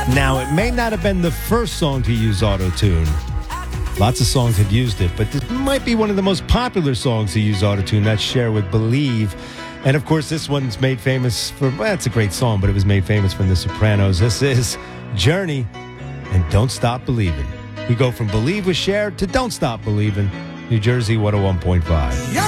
Now, it may not have been the first song to use auto-tune. Lots of songs had used it, but this might be one of the most popular songs to use auto-tune. That's Cher with Believe. And, of course, this one's made famous for, well, it's a great song, but it was made famous from The Sopranos. This is Journey and Don't Stop Believing. We go from Believe with Cher to Don't Stop Believing. New Jersey 101.5.